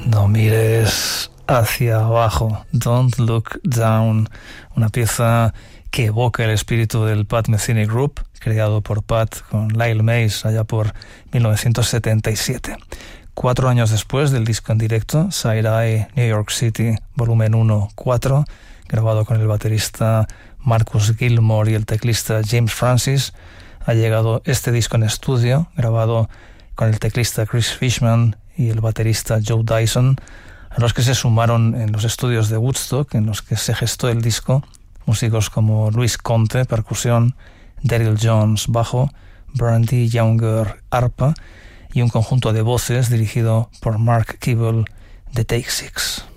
No mires hacia abajo, Don't Look Down, una pieza que evoca el espíritu del Pat Metheny Group, creado por Pat con Lyle Mays allá por 1977. 4 años después del disco en directo, Side Eye New York City, volumen 1-4, grabado con el baterista Marcus Gilmore y el teclista James Francis, ha llegado este disco en estudio, grabado con el teclista Chris Fishman y el baterista Joe Dyson, a los que se sumaron en los estudios de Woodstock, en los que se gestó el disco, músicos como Luis Conte, percusión, Daryl Jones, bajo, Brandy Younger, arpa, y un conjunto de voces dirigido por Mark Kibble de Take Six.